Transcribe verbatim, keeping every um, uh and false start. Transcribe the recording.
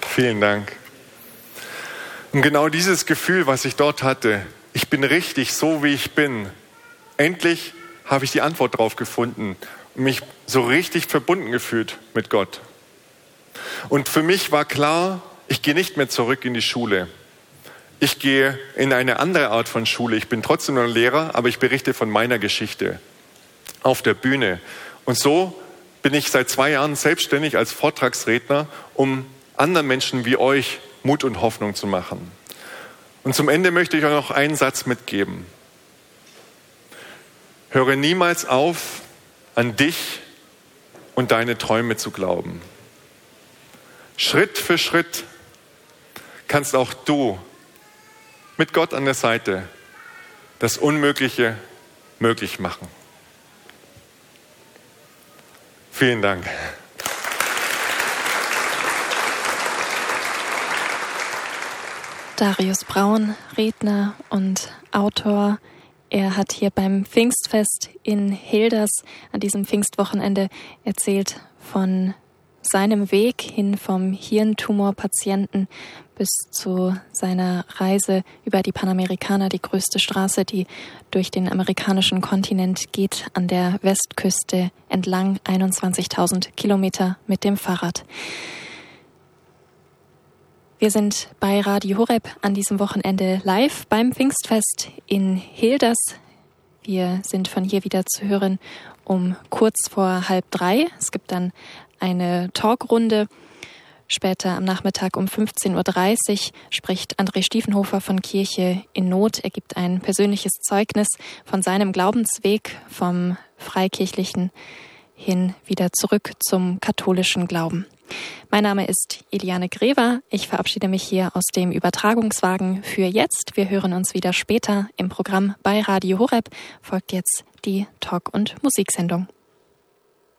Vielen Dank. Und genau dieses Gefühl, was ich dort hatte, ich bin richtig so, wie ich bin. Endlich habe ich die Antwort drauf gefunden und mich so richtig verbunden gefühlt mit Gott. Und für mich war klar, ich gehe nicht mehr zurück in die Schule. Ich gehe in eine andere Art von Schule. Ich bin trotzdem noch ein Lehrer, aber ich berichte von meiner Geschichte auf der Bühne. Und so bin ich seit zwei Jahren selbstständig als Vortragsredner, um anderen Menschen wie euch Mut und Hoffnung zu machen. Und zum Ende möchte ich euch noch einen Satz mitgeben. Höre niemals auf, an dich und deine Träume zu glauben. Schritt für Schritt kannst auch du mit Gott an der Seite das Unmögliche möglich machen. Vielen Dank. Darius Braun, Redner und Autor. Er hat hier beim Pfingstfest in Hilders an diesem Pfingstwochenende erzählt von seinem Weg hin vom Hirntumorpatienten bis zu seiner Reise über die Panamericana, die größte Straße, die durch den amerikanischen Kontinent geht, an der Westküste entlang, einundzwanzigtausend Kilometer mit dem Fahrrad. Wir sind bei Radio Horeb an diesem Wochenende live beim Pfingstfest in Hilders. Wir sind von hier wieder zu hören um kurz vor halb drei. Es gibt dann eine Talkrunde. Später am Nachmittag um fünfzehn Uhr dreißig spricht André Stiefenhofer von Kirche in Not. Er gibt ein persönliches Zeugnis von seinem Glaubensweg vom freikirchlichen hin wieder zurück zum katholischen Glauben. Mein Name ist Eliane Grever. Ich verabschiede mich hier aus dem Übertragungswagen für jetzt. Wir hören uns wieder später im Programm bei Radio Horeb. Folgt jetzt die Talk- und Musiksendung.